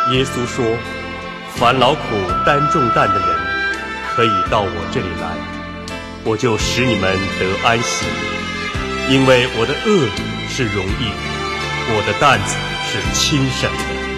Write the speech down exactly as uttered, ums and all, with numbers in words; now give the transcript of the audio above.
耶稣说，凡劳苦担重担的人，可以到我这里来，我就使你们得安息。因为我的轭是容易，我的担子是轻省的。